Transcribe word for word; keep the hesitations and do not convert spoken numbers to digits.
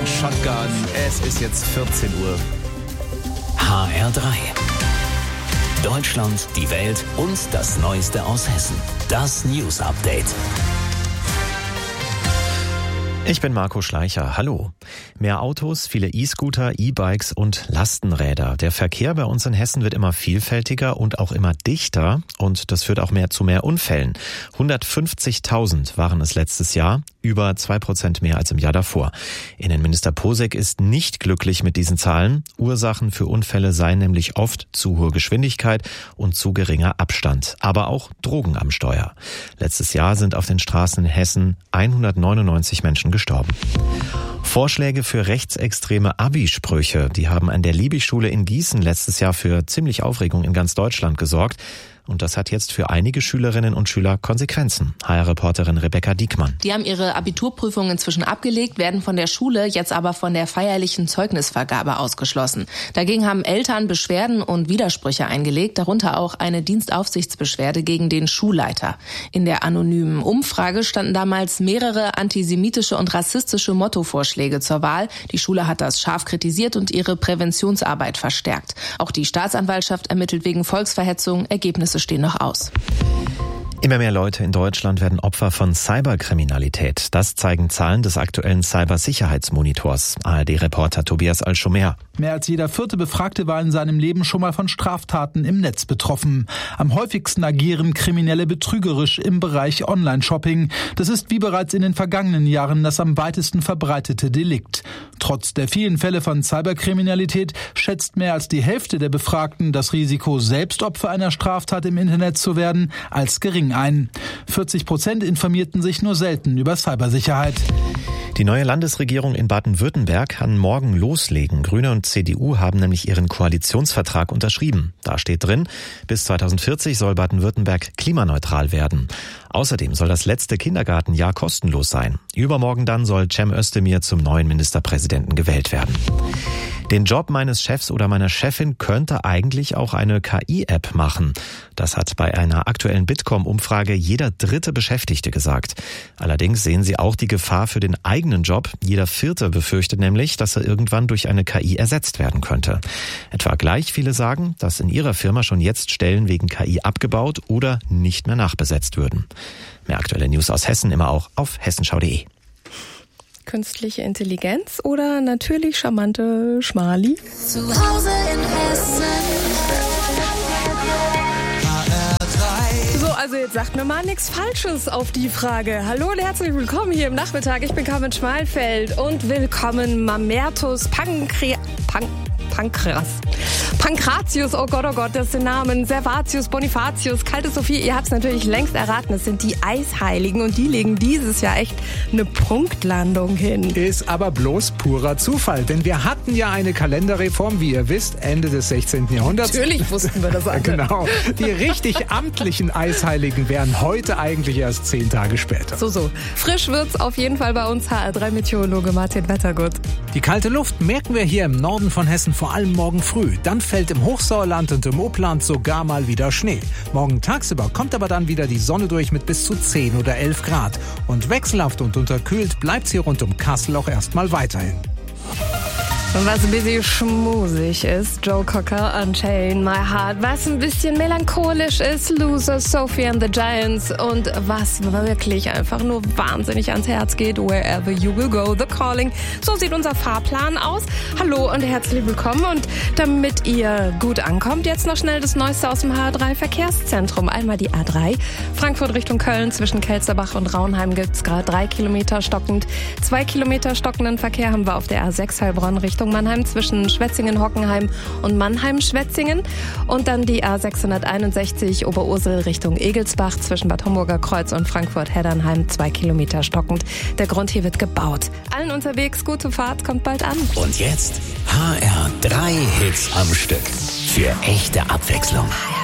und Shotgun. Es ist jetzt vierzehn Uhr. H R drei. Deutschland, die Welt und das Neueste aus Hessen. Das News Update. Ich bin Marco Schleicher. Hallo. Mehr Autos, viele E-Scooter, E-Bikes und Lastenräder. Der Verkehr bei uns in Hessen wird immer vielfältiger und auch immer dichter. Und das führt auch mehr zu mehr Unfällen. hundertfünfzigtausend waren es letztes Jahr. Über zwei Prozent mehr als im Jahr davor. Innenminister Posek ist nicht glücklich mit diesen Zahlen. Ursachen für Unfälle seien nämlich oft zu hohe Geschwindigkeit und zu geringer Abstand. Aber auch Drogen am Steuer. Letztes Jahr sind auf den Straßen in Hessen hundertneunundneunzig Menschen gestorben. Vorschläge für rechtsextreme Abi-Sprüche, die haben an der Liebig-Schule in Gießen letztes Jahr für ziemlich Aufregung in ganz Deutschland gesorgt. Und das hat jetzt für einige Schülerinnen und Schüler Konsequenzen. H R-Reporterin Rebecca Diekmann. Die haben ihre Abiturprüfung inzwischen abgelegt, werden von der Schule jetzt aber von der feierlichen Zeugnisvergabe ausgeschlossen. Dagegen haben Eltern Beschwerden und Widersprüche eingelegt, darunter auch eine Dienstaufsichtsbeschwerde gegen den Schulleiter. In der anonymen Umfrage standen damals mehrere antisemitische und rassistische Mottovorschläge zur Wahl. Die Schule hat das scharf kritisiert und ihre Präventionsarbeit verstärkt. Auch die Staatsanwaltschaft ermittelt wegen Volksverhetzung. Ergebnisse stehen noch aus. Immer mehr Leute in Deutschland werden Opfer von Cyberkriminalität. Das zeigen Zahlen des aktuellen Cybersicherheitsmonitors. A R D-Reporter Tobias Al-Schomer. Mehr als jeder vierte Befragte war in seinem Leben schon mal von Straftaten im Netz betroffen. Am häufigsten agieren Kriminelle betrügerisch im Bereich Online-Shopping. Das ist wie bereits in den vergangenen Jahren das am weitesten verbreitete Delikt. Trotz der vielen Fälle von Cyberkriminalität schätzt mehr als die Hälfte der Befragten das Risiko, selbst Opfer einer Straftat im Internet zu werden, als gering ein. vierzig Prozent informierten sich nur selten über Cybersicherheit. Die neue Landesregierung in Baden-Württemberg kann morgen loslegen. Grüne und C D U haben nämlich ihren Koalitionsvertrag unterschrieben. Da steht drin, bis zweitausendvierzig soll Baden-Württemberg klimaneutral werden. Außerdem soll das letzte Kindergartenjahr kostenlos sein. Übermorgen dann soll Cem Özdemir zum neuen Ministerpräsidenten gewählt werden. Den Job meines Chefs oder meiner Chefin könnte eigentlich auch eine K I-App machen. Das hat bei einer aktuellen Bitkom-Umfrage jeder dritte Beschäftigte gesagt. Allerdings sehen sie auch die Gefahr für den eigenen Job. Jeder vierte befürchtet nämlich, dass er irgendwann durch eine K I ersetzt werden könnte. Etwa gleich viele sagen, dass in ihrer Firma schon jetzt Stellen wegen K I abgebaut oder nicht mehr nachbesetzt würden. Mehr aktuelle News aus Hessen immer auch auf hessenschau punkt de. Künstliche Intelligenz oder natürlich charmante Schmali? Zu Hause in Hessen. So, also jetzt sagt mir mal nichts Falsches auf die Frage. Hallo und herzlich willkommen hier im Nachmittag. Ich bin Carmen Schmalfeld und willkommen Mamertus Pankre... Pank... Pankras. Pankratius, oh Gott, oh Gott, das sind Namen. Servatius, Bonifatius, Kalte Sophie, ihr habt es natürlich längst erraten. Es sind die Eisheiligen und die legen dieses Jahr echt eine Punktlandung hin. Ist aber bloß purer Zufall, denn wir hatten ja eine Kalenderreform, wie ihr wisst, Ende des sechzehnten Jahrhunderts. Natürlich wussten wir das alle. Genau. Die richtig amtlichen Eisheiligen wären heute eigentlich erst zehn Tage später. So, so. Frisch wird's auf jeden Fall bei uns. H R drei Meteorologe Martin Wettergut. Die kalte Luft merken wir hier im Norden von Hessen vor allem morgen früh. Dann fällt im Hochsauerland und im Oppland sogar mal wieder Schnee. Morgen tagsüber kommt aber dann wieder die Sonne durch mit bis zu zehn oder elf Grad. Und wechselhaft und unterkühlt bleibt's hier rund um Kassel auch erstmal weiterhin. Und was ein bisschen schmusig ist, Joe Cocker, Unchain My Heart. Was ein bisschen melancholisch ist, Loser, Sophie and the Giants. Und was wirklich einfach nur wahnsinnig ans Herz geht, Wherever You Will Go, The Calling. So sieht unser Fahrplan aus. Hallo und herzlich willkommen. Und damit ihr gut ankommt, jetzt noch schnell das Neueste aus dem H R drei Verkehrszentrum. Einmal die A drei, Frankfurt Richtung Köln. Zwischen Kelsterbach und Raunheim gibt's gerade drei Kilometer stockend. Zwei Kilometer stockenden Verkehr haben wir auf der A sechs Heilbronn Richtung Mannheim zwischen Schwetzingen-Hockenheim und Mannheim-Schwetzingen. Und dann die A sechshunderteinundsechzig Oberursel Richtung Egelsbach zwischen Bad Homburger Kreuz und Frankfurt-Heddernheim. Zwei Kilometer stockend. Der Grund, hier wird gebaut. Allen unterwegs, gute Fahrt, kommt bald an. Und jetzt H R drei Hits am Stück. Für echte Abwechslung.